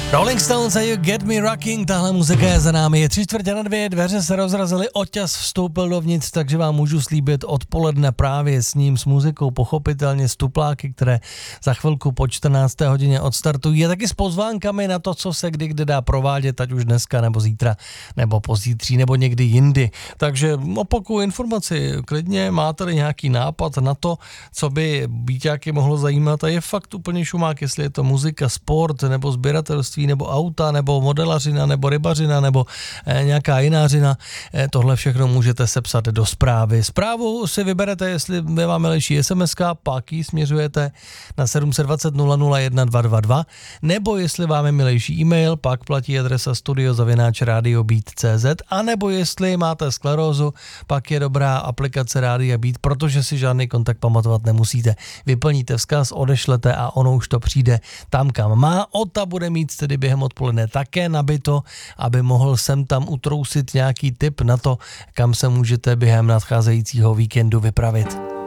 Rolling Stones a You Get Me Rocking, tahle muzika je za námi, je 3:45, dveře se rozrazily, Oťas vstoupil dovnitř, takže vám můžu slíbit odpoledne právě s ním, s muzikou, pochopitelně s tupláky, které za chvilku po 14. hodině odstartují, je taky s pozvánkami na to, co se kdy dá provádět, ať už dneska, nebo zítra, nebo pozítří, nebo někdy jindy. Takže opakuju informaci, klidně máte nějaký nápad na to, co by býťáky mohlo zajímat, a je fakt úplně šumák, jestli je to muzika, sport, nebo sběratelství, nebo auta, nebo modelařina, nebo rybařina, nebo nějaká jinářina. Tohle všechno můžete sepsat do zprávy. Zprávu si vyberete, jestli by vám leží SMS-ka, pak ji směřujete na 720 001 222, nebo jestli vám je milejší e-mail, pak platí adresa studio@radiobeat.cz, a nebo jestli máte sklerózu, pak je dobrá aplikace Rádia Beat, protože si žádný kontakt pamatovat nemusíte. Vyplníte vzkaz, odešlete a ono už to přijde tam, kam má. Ota bude mít tedy během odpoledne také nabito, aby mohl sem tam utrousit nějaký tip na to, kam se můžete během nadcházejícího víkendu vypravit.